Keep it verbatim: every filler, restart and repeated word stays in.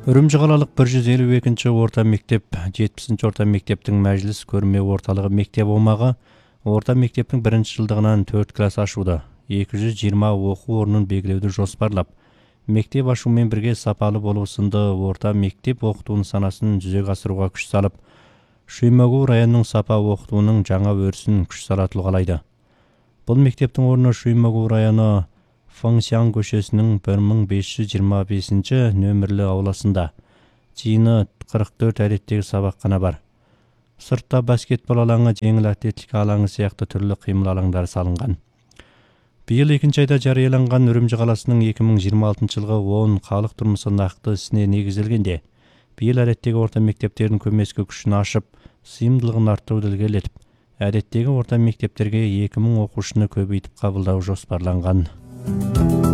Үрімжі қалалық бір жүз елу екінші орта мектеп, жетпісінші орта мектептің мәжіліс көрме орталығы мектеп аумағы орта мектептің бірінші жылдығынан төрт класс ашуда, екі жүз жиырма оқу орнын белгілеуді жоспарлап, мектеп ашумен бірге сапалы болу сынды орта мектеп оқыту нысанасын жүзеге асыруға күш салып, Шүймөгу районының сапа оқытуының жаңа өрісін күш салатыл қалайды. Бұл мектептің орны Шүймөгу районы Фаңсян көшесінің бір мың бес жүз жиырма бесінші нөмірлі ауласында. Жиыны қырық төрт әдеттегі сабақхана бар. Сыртта баскетбол алаңы, жеңіл атлетика алаңы сияқты түрлі қимыл алаңдары салынған. Биыл екінші айда жарияланған Үрімжі қаласының екі мың жиырма алтыншы жылғы он халық тұрмысы нақты ісіне негізделгенде, биыл әдеттегі орта мектептердің көмескі күшін ашып, сыйымдылығын арттыруды ілгерілетіп, әдеттегі орта мектептерге екі мың оқушыны көбейтіп қабылдау жоспарланған.